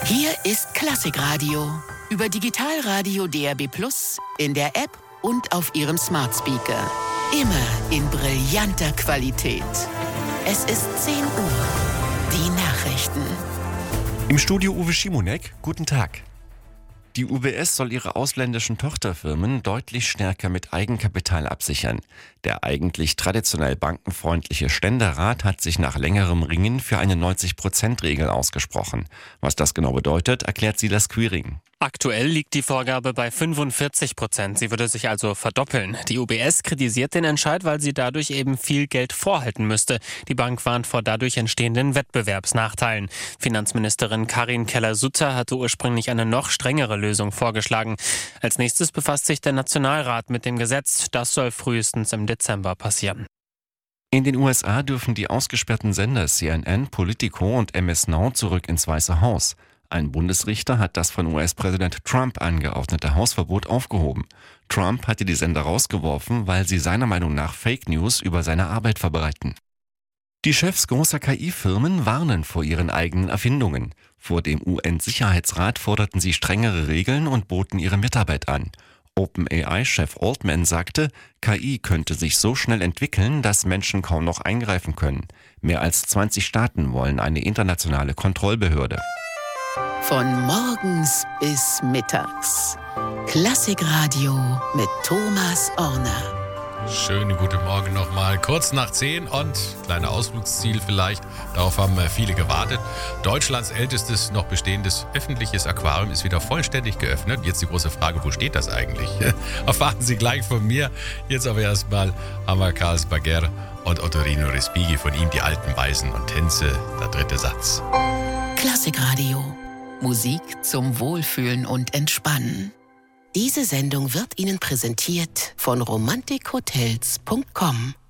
Hier ist Klassikradio. Über Digitalradio DAB+, in der App und auf Ihrem Smart Speaker. Immer in brillanter Qualität. Es ist 10 Uhr. Die Nachrichten. Im Studio Uwe Schimonek, guten Tag. Die UBS soll ihre ausländischen Tochterfirmen deutlich stärker mit Eigenkapital absichern. Der eigentlich traditionell bankenfreundliche Ständerat hat sich nach längerem Ringen für eine 90%-Regel ausgesprochen. Was das genau bedeutet, erklärt Silas Quiring. Aktuell liegt die Vorgabe bei 45%. Sie würde sich also verdoppeln. Die UBS kritisiert den Entscheid, weil sie dadurch eben viel Geld vorhalten müsste. Die Bank warnt vor dadurch entstehenden Wettbewerbsnachteilen. Finanzministerin Karin Keller-Sutter hatte ursprünglich eine noch strengere Lösung vorgeschlagen. Als nächstes befasst sich der Nationalrat mit dem Gesetz. Das soll frühestens im Dezember passieren. In den USA dürfen die ausgesperrten Sender CNN, Politico und MS Now zurück ins Weiße Haus. Ein Bundesrichter hat das von US-Präsident Trump angeordnete Hausverbot aufgehoben. Trump hatte die Sender rausgeworfen, weil sie seiner Meinung nach Fake News über seine Arbeit verbreiten. Die Chefs großer KI-Firmen warnen vor ihren eigenen Erfindungen. Vor dem UN-Sicherheitsrat forderten sie strengere Regeln und boten ihre Mitarbeit an. OpenAI-Chef Altman sagte, KI könnte sich so schnell entwickeln, dass Menschen kaum noch eingreifen können. Mehr als 20 Staaten wollen eine internationale Kontrollbehörde. Von morgens bis mittags. Klassikradio mit Thomas Orner. Schönen guten Morgen nochmal. Kurz nach 10 und kleiner Ausflugsziel vielleicht. Darauf haben viele gewartet. Deutschlands ältestes noch bestehendes öffentliches Aquarium ist wieder vollständig geöffnet. Jetzt die große Frage, wo steht das eigentlich? Erfahren Sie gleich von mir. Jetzt aber erstmal haben wir Carl Spager und Ottorino Respighi, von ihm die alten Weisen und Tänze, der dritte Satz. Klassikradio. Musik zum Wohlfühlen und Entspannen. Diese Sendung wird Ihnen präsentiert von romantikhotels.com.